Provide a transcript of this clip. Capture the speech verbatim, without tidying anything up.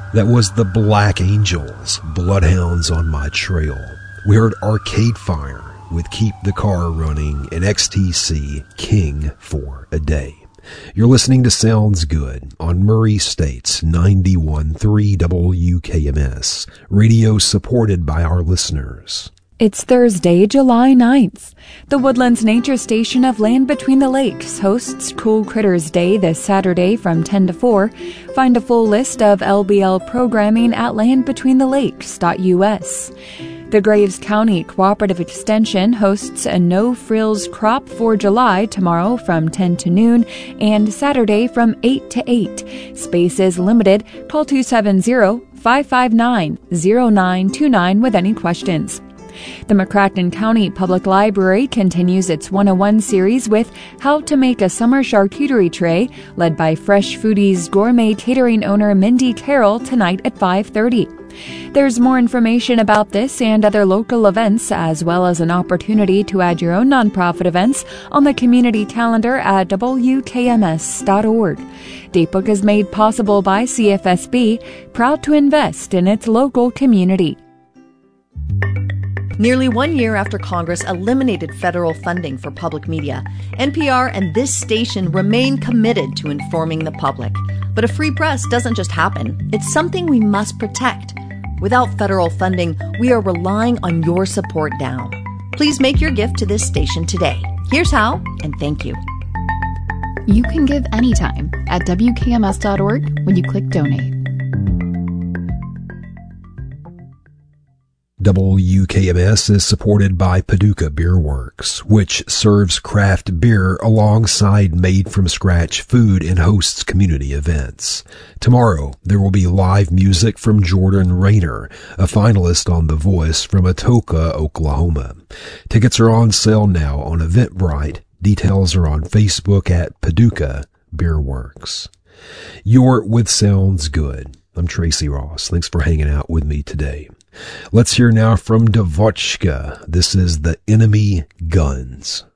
That was the Black Angels, Bloodhounds on My Trail. We heard Arcade Fire with Keep the Car Running and X T C, King for a Day. You're listening to Sounds Good on Murray State's ninety-one point three W K M S, radio supported by our listeners. It's Thursday, July ninth. The Woodlands Nature Station of Land Between the Lakes hosts Cool Critters Day this Saturday from ten to four. Find a full list of L B L programming at land between the lakes dot U S. The Graves County Cooperative Extension hosts a no-frills crop for July tomorrow from ten to noon and Saturday from eight to eight. Space is limited. Call two seven zero, five five nine, zero nine two nine with any questions. The McCracken County Public Library continues its one oh one series with How to Make a Summer Charcuterie Tray, led by Fresh Foodies gourmet catering owner Mindy Carroll tonight at five thirty. There's more information about this and other local events, as well as an opportunity to add your own nonprofit events on the community calendar at W K M S dot org. Datebook is made possible by C F S B, proud to invest in its local community. Nearly one year after Congress eliminated federal funding for public media, N P R and this station remain committed to informing the public. But a free press doesn't just happen. It's something we must protect. Without federal funding, we are relying on your support now. Please make your gift to this station today. Here's how, and thank you. You can give anytime at W K M S dot org when you click Donate. W K M S is supported by Paducah Beer Works, which serves craft beer alongside made-from-scratch food and hosts community events. Tomorrow, there will be live music from Jordan Rayner, a finalist on The Voice from Atoka, Oklahoma. Tickets are on sale now on Eventbrite. Details are on Facebook at Paducah Beer Works. You're with Sounds Good. I'm Tracy Ross. Thanks for hanging out with me today. Let's hear now from Devotchka. This is The Enemy Guns.